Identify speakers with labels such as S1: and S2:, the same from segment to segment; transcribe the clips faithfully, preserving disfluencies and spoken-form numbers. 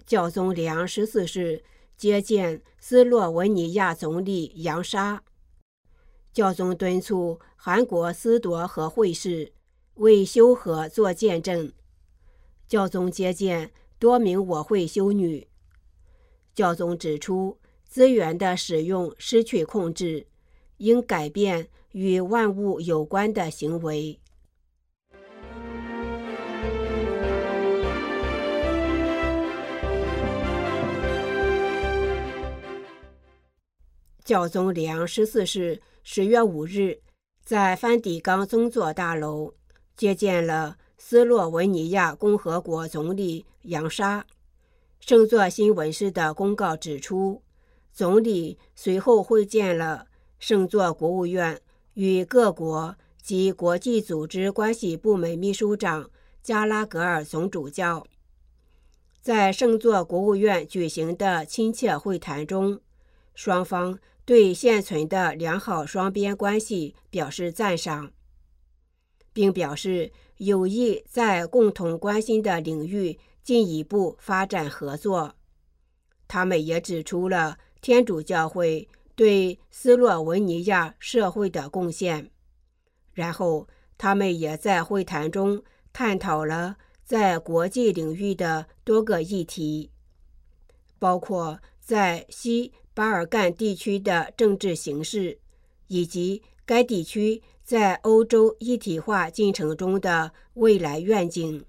S1: 教宗良十四世接见斯洛文尼亚总理扬沙。教宗敦促韩国司铎和会士为修和做见证。教宗接见多名我会修女。教宗指出，资源的使用失去控制，应改变与万物有关的行为。教宗良十四世十月五日在梵蒂冈宗座大楼接见了斯洛文尼亚共和国总理扬沙。圣座新闻室的公告指出，总理随后会见了圣座国务院与各国及国际组织关系部门秘书长加拉格尔总主教。在圣座国务院举行的亲切会谈中，双方对现存的良好双边关系表示赞赏，并表示有意在共同关心的领域进一步发展合作。他们也指出了天主教会对斯洛文尼亚社会的贡献。然后，他们也在会谈中探讨了在国际领域的多个议题，包括在西巴尔干地区的政治形势，以及该地区在欧洲一体化进程中的未来愿景。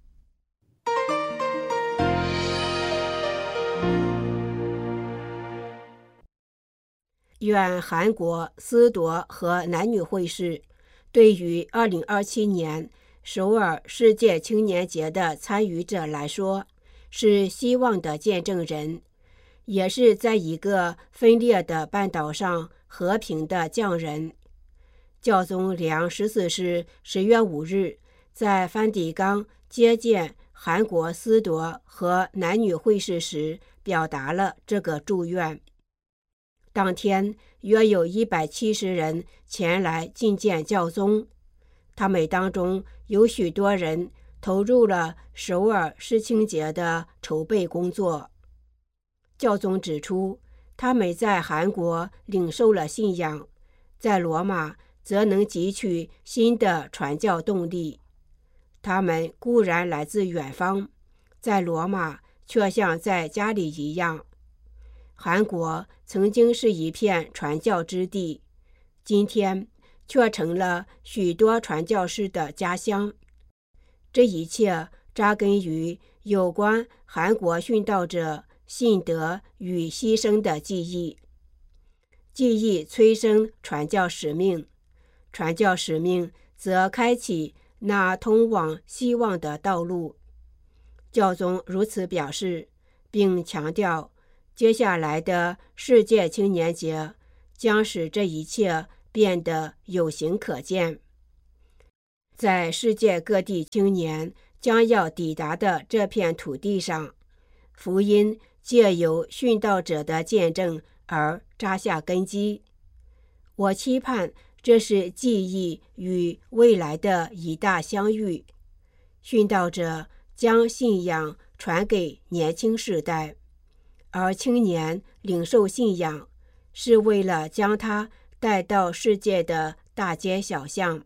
S1: 愿韩国司铎和男女会士对于二零二七年首尔世界青年节的参与者来说，是希望的见证人，也是在一个分裂的半岛上和平的匠人。教宗良十四世十月五日在梵蒂冈接见韩国司铎和男女会士时，表达了这个祝愿。当天，约有一百七十人前来觐见教宗，他们当中有许多人投入了首尔世青节的筹备工作。教宗指出，他们在韩国领受了信仰，在罗马则能汲取新的传教动力。他们固然来自远方，在罗马却像在家里一样。韩国曾经是一片传教之地，今天却成了许多传教士的家乡。这一切扎根于有关韩国殉道者信德与牺牲的记忆。记忆催生传教使命，传教使命则开启那通往希望的道路。教宗如此表示，并强调，接下来的世界青年节将使这一切变得有形可见。在世界各地青年将要抵达的这片土地上，福音借由殉道者的见证而扎下根基。我期盼这是记忆与未来的一大相遇。殉道者将信仰传给年轻世代，而青年领受信仰是为了将它带到世界的大街小巷。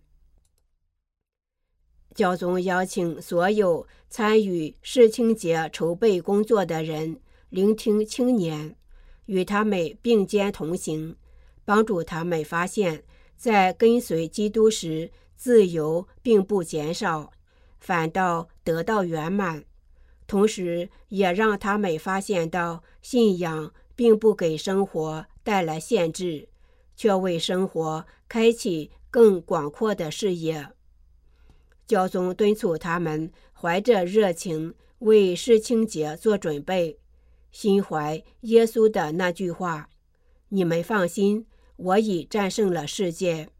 S1: 教宗邀请所有参与世青节筹备工作的人聆听青年，与他们并肩同行，帮助他们发现，在跟随基督时，自由并不减少，反倒得到圆满。同时也让他们发现到，信仰并不给生活带来限制，却为生活开启更广阔的视野。教宗敦促他们怀着热情为世青节做准备，心怀耶稣的那句话：“你们放心，我已战胜了世界。”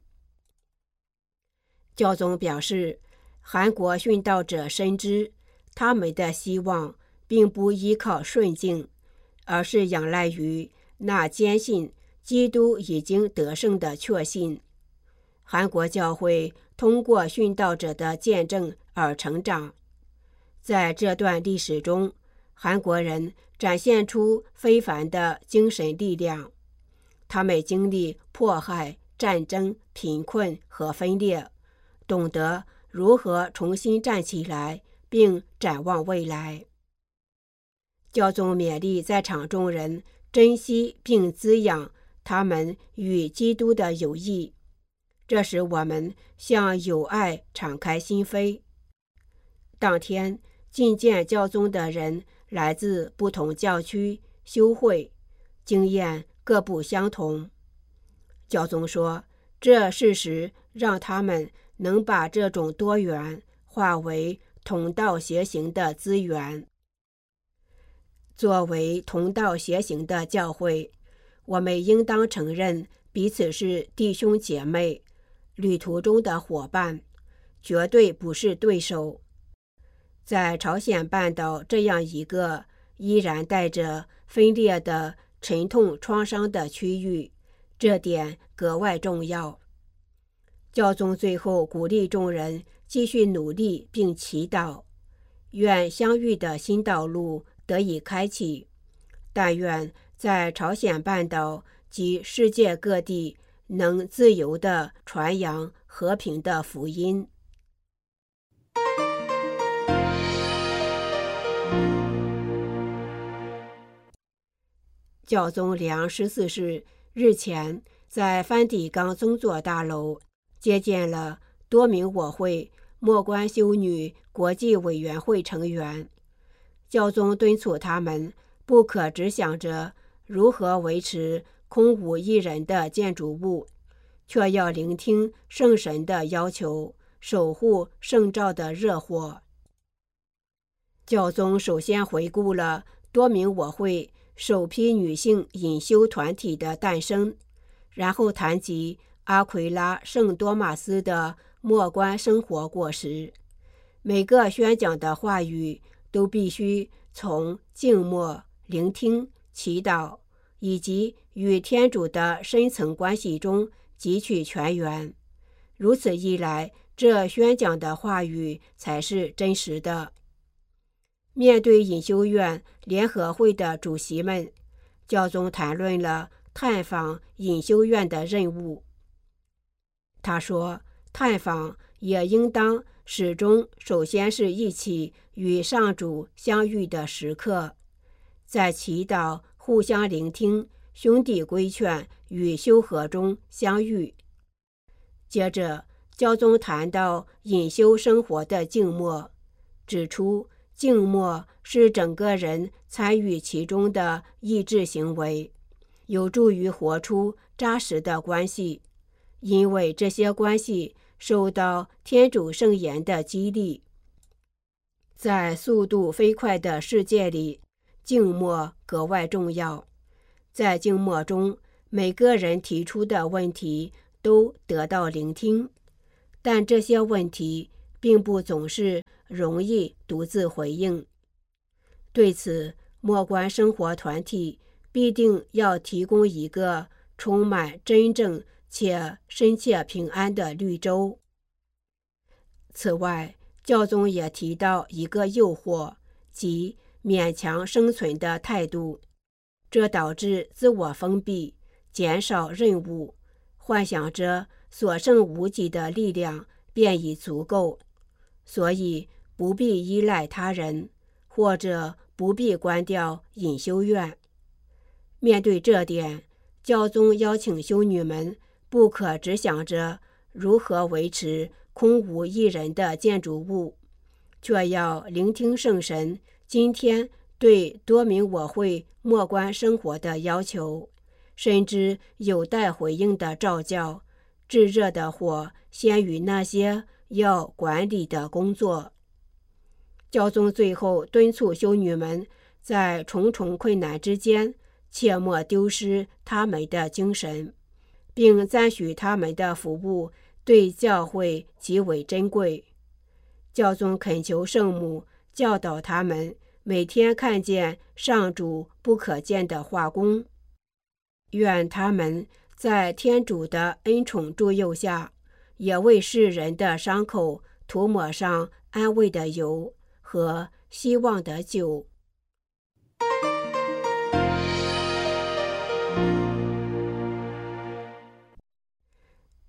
S1: 教宗表示，韩国殉道者深知，他们的希望并不依靠顺境，而是仰赖于那坚信基督已经得胜的确信。韩国教会通过殉道者的见证而成长。在这段历史中， 韩国人展现出非凡的精神力量。他们经历迫害、战争、贫困和分裂，懂得如何重新站起来并展望未来。教宗勉励在场众人珍惜并滋养他们与基督的友谊，这使我们向友爱敞开心扉。当天觐见教宗的人来自不同教区、修会，经验各不相同。教宗说，这事实让他们能把这种多元化为同道协行的资源。作为同道协行的教会，我们应当承认彼此是弟兄姐妹，旅途中的伙伴，绝对不是对手。在朝鲜半岛这样一个依然带着分裂的沉痛创伤的区域，这点格外重要。教宗最后鼓励众人继续努力并祈祷，愿相遇的新道路得以开启，但愿在朝鲜半岛及世界各地能自由地传扬和平的福音。教宗里昂十四世日前在梵蒂冈宗座大楼接见了多名我会默观修女国际委员会成员。教宗敦促他们不可只想着如何维持空无一人的建筑物，却要聆听圣神的要求，守护圣召的热火。教宗首先回顾了多名我会首批女性隐修团体的诞生，然后谈及阿奎拉圣多马斯的默观生活果实。每个宣讲的话语都必须从静默、聆听、祈祷以及与天主的深层关系中汲取泉源。如此一来，这宣讲的话语才是真实的。面对隐修院联合会的主席们，教宗谈论了探访隐修院的任务。他说，探访也应当始终首先是一起与上主相遇的时刻，在祈祷、互相聆听、兄弟规劝与修和中相遇。接着，教宗谈到隐修生活的静默，指出静默是整个人参与其中的意志行为，有助于活出扎实的关系，因为这些关系受到天主圣言的激励。在速度飞快的世界里，静默格外重要。在静默中，每个人提出的问题都得到聆听，但这些问题并不总是容易独自回应。对此，默观生活团体必定要提供一个充满真正且深切平安的绿洲。此外，教宗也提到一个诱惑，即勉强生存的态度，这导致自我封闭，减少任务，幻想着所剩无几的力量便已足够，所以不必依赖他人，或者不必关掉隐修院。面对这点，教宗邀请修女们不可只想着如何维持空无一人的建筑物，却要聆听圣神今天对多名我会默观生活的要求，甚至有待回应的召叫。炙热的火先于那些要管理的工作。教宗最后敦促修女们在重重困难之间切莫丢失他们的精神，并赞许他们的服务对教会极为珍贵。教宗恳求圣母教导他们每天看见上主不可见的画工，愿他们在天主的恩宠助佑下，也为世人的伤口涂抹上安慰的油和希望的酒。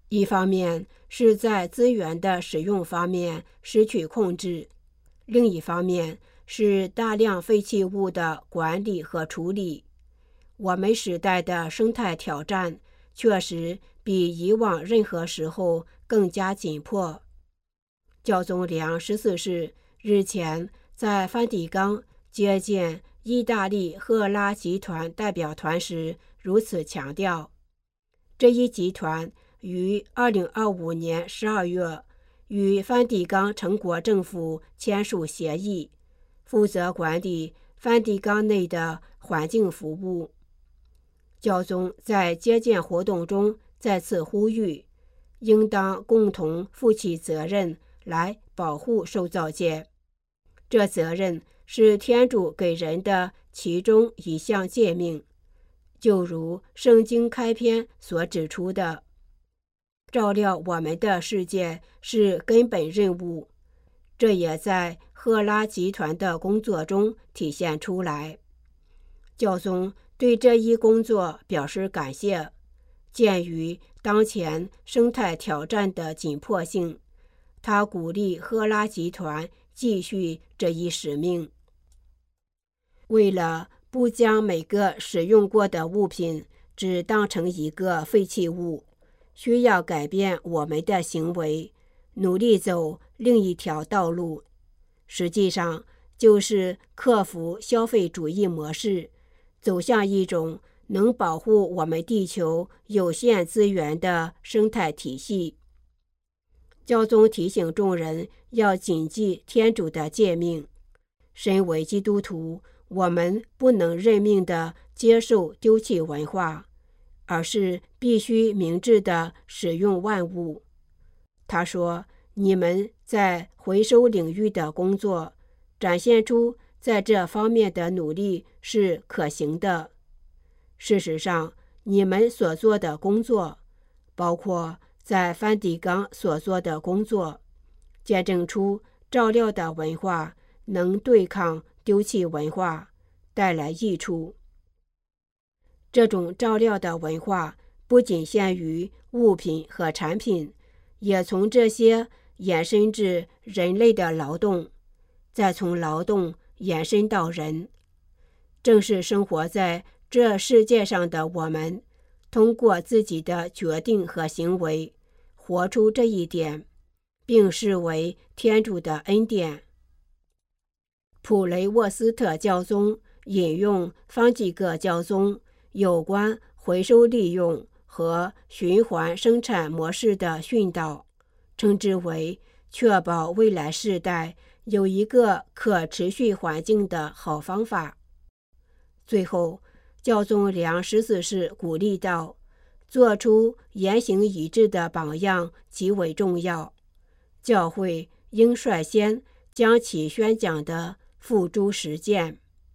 S1: 一方面是在资源的使用方面失去控制，另一方面是大量废弃物的管理和处理。我们时代的生态挑战确实比以往任何时候更加紧迫。教宗良十四世日前在梵蒂冈接见意大利赫拉集团代表团时如此强调。这一集团于二零二五年十二月与梵蒂冈城国政府签署协议，负责管理梵蒂冈内的环境服务。教宗在接见活动中再次呼吁，应当共同负起责任来保护受造界。这责任是天主给人的其中一项诫命，就如圣经开篇所指出的，照料我们的世界是根本任务。这也在赫拉集团的工作中体现出来。教宗对这一工作表示感谢。鉴于当前生态挑战的紧迫性，他鼓励赫拉集团继续这一使命。为了不将每个使用过的物品只当成一个废弃物，需要改变我们的行为，努力走另一条道路。实际上，就是克服消费主义模式，走向一种能保护我们地球有限资源的生态体系。教宗提醒众人要谨记天主的诫命。身为基督徒，我们不能认命地接受丢弃文化，而是必须明智地使用万物。他说，你们在回收领域的工作，展现出在这方面的努力是可行的。事实上，你们所做的工作，包括在梵蒂冈所做的工作，见证出照料的文化能对抗丢弃文化，带来益处。这种照料的文化不仅限于物品和产品，也从这些延伸至人类的劳动，再从劳动延伸到人。正是生活在这世界上的我们，通过自己的决定和行为，活出这一点，并视为天主的恩典。普雷沃斯特教宗引用方济各教宗有关回收利用和循环生产模式的训导，称之为确保未来世代有一个可持续环境的好方法。最后，教宗良十四世鼓励道，做出言行一致的榜样极为重要。教会应率先将其宣讲的付诸实践。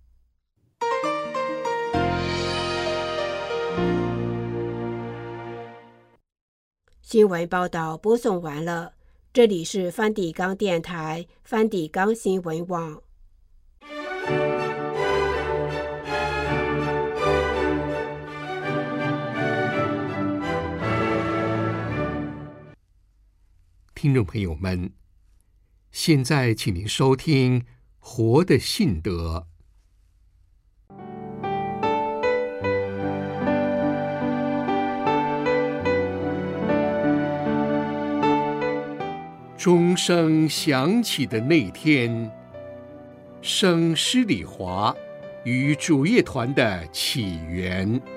S1: 新闻报道播送完了，这里是梵蒂冈电台梵蒂冈新闻网。
S2: 听众朋友们，现在请您收听《活的信德》。钟声响起的那天，圣施礼华与主业团的起源。